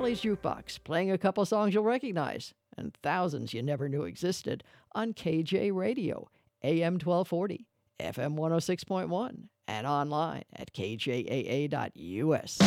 Valley's Jukebox, playing a couple songs you'll recognize and thousands you never knew existed on KJ Radio, AM 1240, FM 106.1, and online at kjaa.us.